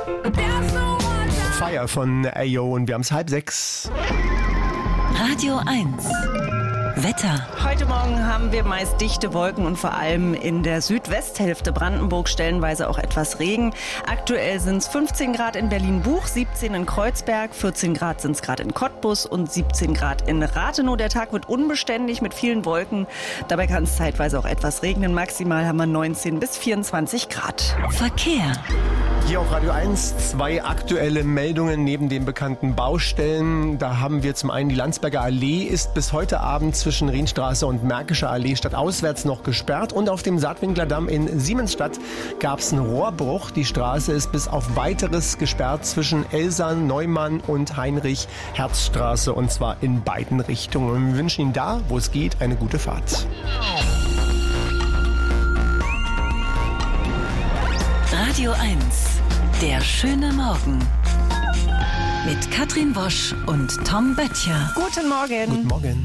Fire von Ayo und wir haben es 5:30. Radio 1. Wetter. Heute Morgen haben wir meist dichte Wolken und vor allem in der Südwesthälfte Brandenburg stellenweise auch etwas Regen. Aktuell sind es 15 Grad in Berlin-Buch, 17 in Kreuzberg, 14 Grad sind es gerade in Cottbus und 17 Grad in Rathenow. Der Tag wird unbeständig mit vielen Wolken. Dabei kann es zeitweise auch etwas regnen. Maximal haben wir 19 bis 24 Grad. Verkehr. Hier auf Radio 1 2 aktuelle Meldungen neben den bekannten Baustellen. Da haben wir zum einen die Landsberger Allee ist bis heute Abend zwischen Rienstraße und Märkischer Allee stadtauswärts noch gesperrt. Und auf dem Saatwinkler Damm in Siemensstadt gab es einen Rohrbruch. Die Straße ist bis auf weiteres gesperrt zwischen Elsan, Neumann und Heinrich-Herz-Straße und zwar in beiden Richtungen. Und wir wünschen Ihnen da, wo es geht, eine gute Fahrt. Radio 1. Der schöne Morgen. Mit Katrin Wosch und Tom Böttcher. Guten Morgen. Guten Morgen.